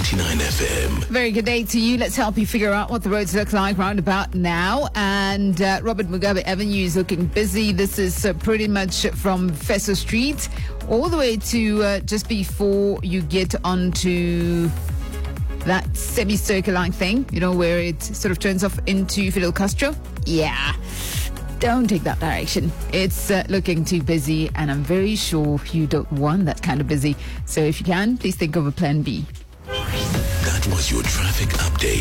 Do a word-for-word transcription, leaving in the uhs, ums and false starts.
ninety-nine F M. Very good day to you. Let's help you figure out what the roads look like round about now. And uh, Robert Mugabe Avenue is looking busy. This is uh, pretty much from Fesso Street all the way to uh, just before you get onto that semicircular thing, you know, where it sort of turns off into Fidel Castro. Yeah. Don't take that direction. It's uh, looking too busy, and I'm very sure you don't want that kind of busy. So if you can, please think of a plan B. That was your traffic update.